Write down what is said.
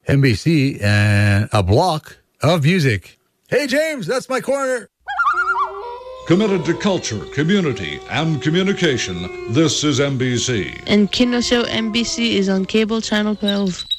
NBC and a block of music. Hey, James, that's my corner. Committed to culture, community, and communication, this is NBC. And Kino Show NBC is on cable channel 12.